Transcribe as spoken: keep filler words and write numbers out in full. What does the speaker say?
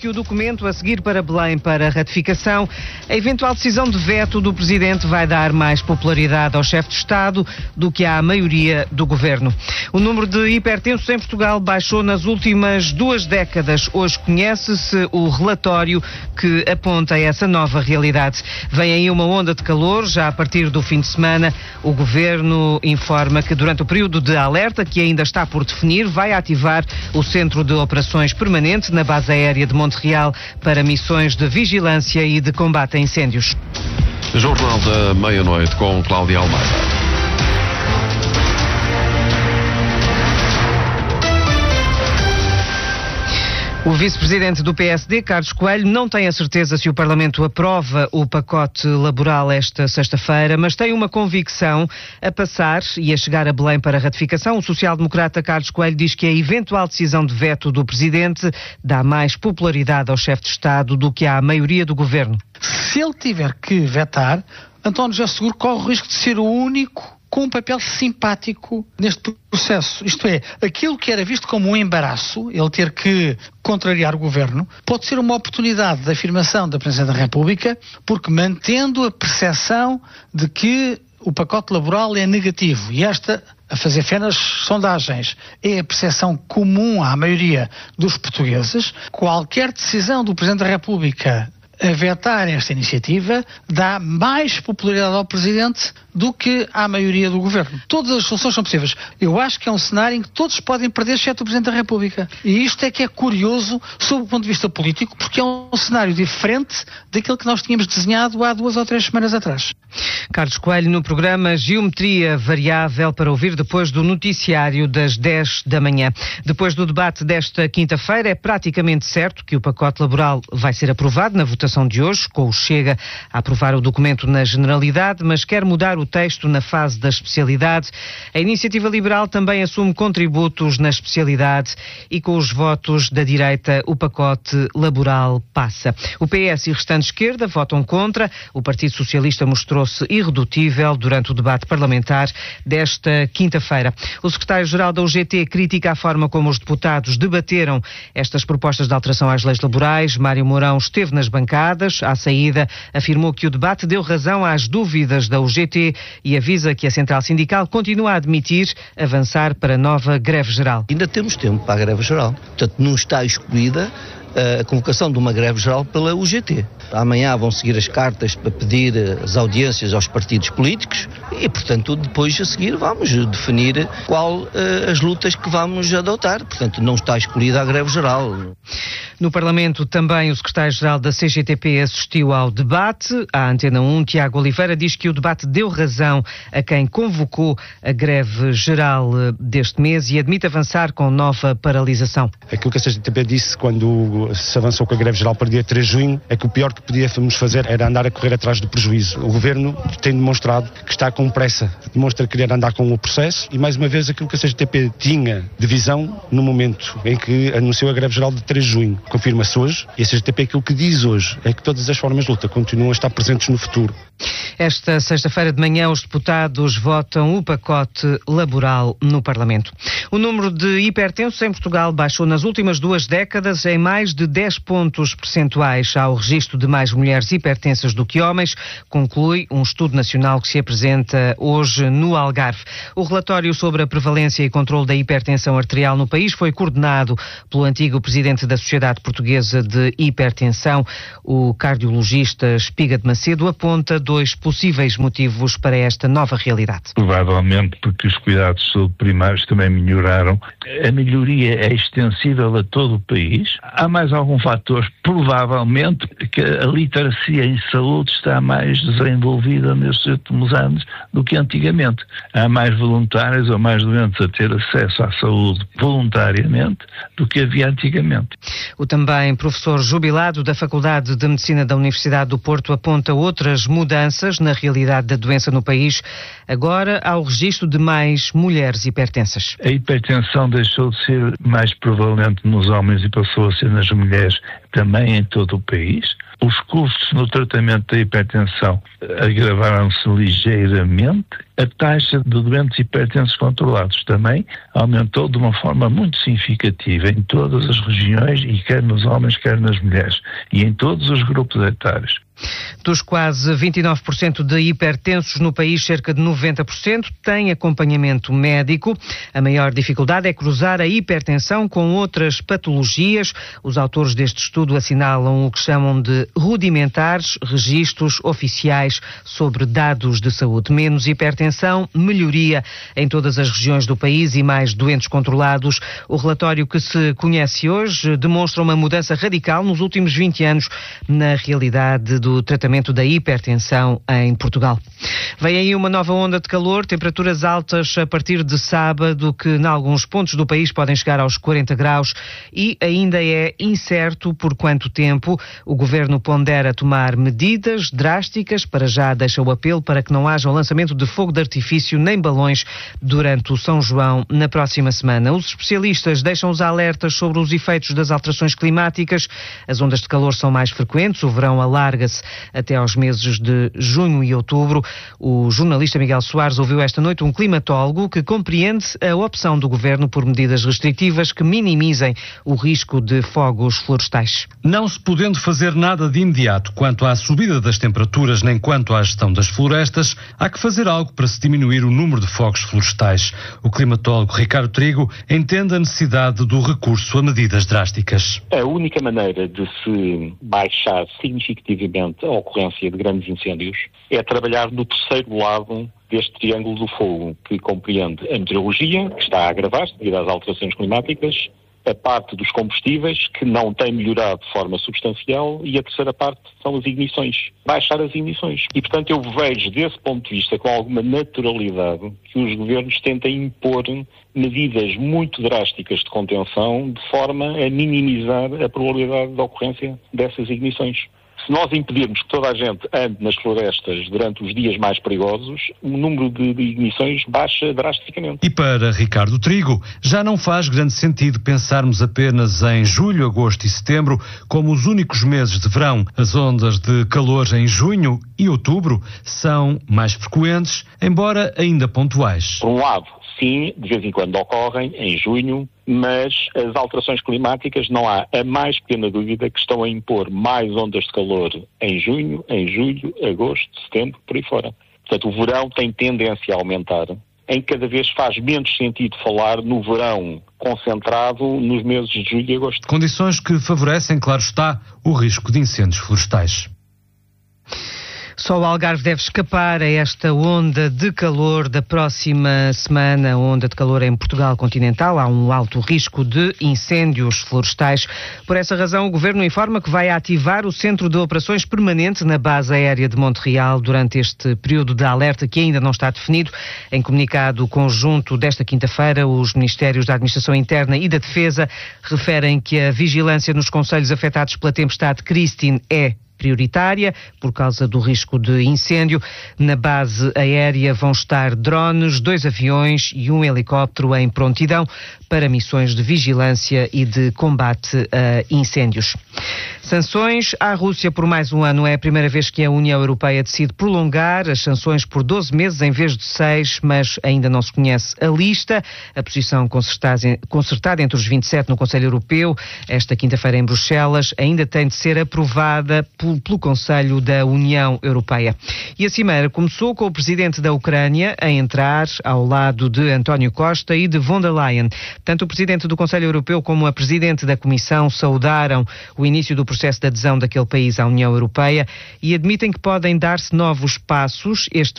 que o documento a seguir para Belém para ratificação, a eventual decisão de veto do Presidente vai dar mais popularidade ao chefe de Estado do que à maioria do Governo. O número de hipertensos em Portugal baixou nas últimas duas décadas. Hoje conhece-se o relatório que aponta essa nova realidade. Vem aí uma onda de calor, já a partir do fim de semana. O Governo informa que durante o período de alerta, que ainda está por definir, vai ativar o Centro de Operações Permanente na base aérea de Montreal para missões de vigilância e de combate a incêndios. Jornal da Meia-Noite com Cláudia Almeida. O vice-presidente do P S D, Carlos Coelho, não tem a certeza se o Parlamento aprova o pacote laboral esta sexta-feira, mas tem uma convicção a passar e a chegar a Belém para ratificação. O social-democrata Carlos Coelho diz que a eventual decisão de veto do Presidente dá mais popularidade ao chefe de Estado do que à maioria do Governo. Se ele tiver que vetar, António José Seguro corre o risco de ser o único com um papel simpático neste processo. Isto é, aquilo que era visto como um embaraço, ele ter que contrariar o Governo, pode ser uma oportunidade de afirmação da Presidência da República, porque mantendo a percepção de que o pacote laboral é negativo, e esta, a fazer fé nas sondagens, é a percepção comum à maioria dos portugueses, qualquer decisão do Presidente da República a vetar esta iniciativa dá mais popularidade ao Presidente do que à maioria do Governo. Todas as soluções são possíveis. Eu acho que é um cenário em que todos podem perder, exceto o Presidente da República. E isto é que é curioso, sob o ponto de vista político, porque é um cenário diferente daquele que nós tínhamos desenhado há duas ou três semanas atrás. Carlos Coelho no programa Geometria Variável, para ouvir depois do noticiário das dez da manhã. Depois do debate desta quinta-feira, é praticamente certo que o pacote laboral vai ser aprovado na votação de hoje, com o Chega a aprovar o documento na generalidade, mas quer mudar o texto na fase da especialidade. A Iniciativa Liberal também assume contributos na especialidade e com os votos da direita o pacote laboral passa. O P S e restante esquerda votam contra. O Partido Socialista mostrou-se irredutível durante o debate parlamentar desta quinta-feira. O secretário-geral da U G T critica a forma como os deputados debateram estas propostas de alteração às leis laborais. Mário Mourão esteve nas bancadas. À saída, afirmou que o debate deu razão às dúvidas da U G T e avisa que a Central Sindical continua a admitir avançar para nova greve geral. Ainda temos tempo para a greve geral. Portanto, não está escolhida a convocação de uma greve geral pela U G T. Amanhã vão seguir as cartas para pedir as audiências aos partidos políticos e, portanto, depois a seguir vamos definir qual uh, as lutas que vamos adotar. Portanto, não está escolhida a greve geral. No Parlamento também o secretário-geral da C G T P assistiu ao debate. A Antena um, Tiago Oliveira, diz que o debate deu razão a quem convocou a greve geral deste mês e admite avançar com nova paralisação. Aquilo que a C G T P disse quando se avançou com a greve geral para dia três de junho é que o pior que podíamos fazer era andar a correr atrás do prejuízo. O Governo tem demonstrado que está com pressa, demonstra querer andar com o processo e, mais uma vez, aquilo que a C G T P tinha de visão no momento em que anunciou a greve geral de três de junho. Confirma-se hoje e a C G T P aquilo que diz hoje é que todas as formas de luta continuam a estar presentes no futuro. Esta sexta-feira de manhã os deputados votam o pacote laboral no Parlamento. O número de hipertensos em Portugal baixou nas últimas duas décadas em mais de dez pontos percentuais. Há o registro de mais mulheres hipertensas do que homens, conclui um estudo nacional que se apresenta hoje no Algarve. O relatório sobre a prevalência e controle da hipertensão arterial no país foi coordenado pelo antigo presidente da Sociedade Portuguesa de Hipertensão. O cardiologista Espiga de Macedo aponta dois possíveis motivos para esta nova realidade. Provavelmente porque os cuidados de saúde primários também melhoraram. A melhoria é extensível a todo o país. Há mais algum fator? Provavelmente que a literacia em saúde está mais desenvolvida nestes últimos anos do que antigamente. Há mais voluntários ou mais doentes a ter acesso à saúde voluntariamente do que havia antigamente. O também professor jubilado da Faculdade de Medicina da Universidade do Porto aponta outras mudanças na realidade da doença no país. Agora há o registro de mais mulheres hipertensas. A hipertensão deixou de ser mais prevalente nos homens e passou a ser nas mulheres também em todo o país. Os custos no tratamento da hipertensão agravaram-se ligeiramente. A taxa de doentes hipertensos controlados também aumentou de uma forma muito significativa em todas as regiões, e quer nos homens, quer nas mulheres, e em todos os grupos etários. Dos quase vinte e nove por cento de hipertensos no país, cerca de noventa por cento têm acompanhamento médico. A maior dificuldade é cruzar a hipertensão com outras patologias. Os autores deste estudo assinalam o que chamam de rudimentares registros oficiais sobre dados de saúde. Menos hipertensão, melhoria em todas as regiões do país e mais doentes controlados. O relatório que se conhece hoje demonstra uma mudança radical nos últimos vinte anos na realidade do tratamento da hipertensão em Portugal. Vem aí uma nova onda de calor, temperaturas altas a partir de sábado, que em alguns pontos do país podem chegar aos quarenta graus, e ainda é incerto por quanto tempo. O Governo pondera tomar medidas drásticas. Para já deixa o apelo para que não haja o lançamento de fogo de artifício nem balões durante o São João na próxima semana. Os especialistas deixam os alertas sobre os efeitos das alterações climáticas. As ondas de calor são mais frequentes, o verão alarga-se até aos meses de junho e outubro. O jornalista Miguel Soares ouviu esta noite um climatólogo que compreende a opção do Governo por medidas restritivas que minimizem o risco de fogos florestais. Não se podendo fazer nada de imediato quanto à subida das temperaturas nem quanto à gestão das florestas, há que fazer algo para se diminuir o número de fogos florestais. O climatólogo Ricardo Trigo entende a necessidade do recurso a medidas drásticas. A única maneira de se baixar significativamente a ocorrência de grandes incêndios é trabalhar no terceiro lado deste triângulo do fogo, que compreende a meteorologia, que está a agravar-se devido às alterações climáticas, a parte dos combustíveis, que não tem melhorado de forma substancial, e a terceira parte são as ignições. Baixar as ignições. E, portanto, eu vejo, desse ponto de vista, com alguma naturalidade, que os governos tentem impor medidas muito drásticas de contenção, de forma a minimizar a probabilidade de ocorrência dessas ignições. Se nós impedirmos que toda a gente ande nas florestas durante os dias mais perigosos, o número de, de ignições baixa drasticamente. E para Ricardo Trigo, já não faz grande sentido pensarmos apenas em julho, agosto e setembro como os únicos meses de verão. As ondas de calor em junho e outubro são mais frequentes, embora ainda pontuais. Por um lado, sim, de vez em quando ocorrem, em junho, mas as alterações climáticas, não há a mais pequena dúvida que estão a impor mais ondas de calor em junho, em julho, agosto, setembro, por aí fora. Portanto, o verão tem tendência a aumentar. Em cada vez faz menos sentido falar no verão concentrado nos meses de julho e agosto. Condições que favorecem, claro está, o risco de incêndios florestais. Só o Algarve deve escapar a esta onda de calor da próxima semana, onda de calor em Portugal continental. Há um alto risco de incêndios florestais. Por essa razão, o Governo informa que vai ativar o Centro de Operações Permanente na Base Aérea de Montreal durante este período de alerta que ainda não está definido. Em comunicado conjunto desta quinta-feira, os Ministérios da Administração Interna e da Defesa referem que a vigilância nos concelhos afetados pela tempestade Christine é prioritária por causa do risco de incêndio. Na base aérea vão estar drones, dois aviões e um helicóptero em prontidão para missões de vigilância e de combate a incêndios. Sanções à Rússia por mais um ano. É a primeira vez que a União Europeia decide prolongar as sanções por doze meses em vez de seis, mas ainda não se conhece a lista. A posição concertada entre os vinte e sete no Conselho Europeu, esta quinta-feira em Bruxelas, ainda tem de ser aprovada pelo, pelo Conselho da União Europeia. E a cimeira começou com o presidente da Ucrânia a entrar ao lado de António Costa e de von der Leyen. Tanto o presidente do Conselho Europeu como a presidente da Comissão saudaram o início do processo de adesão daquele país à União Europeia e admitem que podem dar-se novos passos. Este